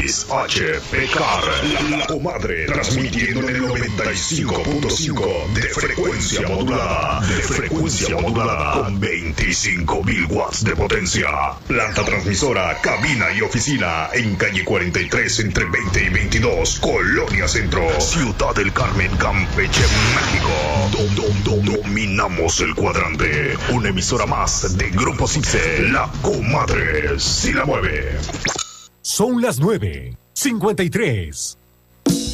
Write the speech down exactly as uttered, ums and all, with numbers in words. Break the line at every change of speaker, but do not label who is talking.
X H P C A R, La Comadre, transmitiendo en el noventa y cinco punto cinco de frecuencia modulada, de frecuencia modulada, con veinticinco mil watts de potencia. Planta transmisora, cabina y oficina en calle cuarenta y tres entre veinte y veintidós, Colonia Centro, Ciudad del Carmen, Campeche, México. Dom, dom, dom, dominamos el cuadrante. Una emisora más de Grupo Cipse, La Comadre, si la mueve.
Son las nueve cincuenta y tres.